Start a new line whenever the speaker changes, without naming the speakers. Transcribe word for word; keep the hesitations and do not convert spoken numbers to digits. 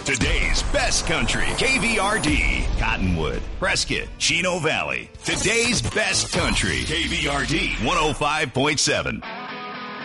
Today's best country, K V R D, Cottonwood, Prescott, Chino Valley. Today's best country, K V R D one oh five point seven.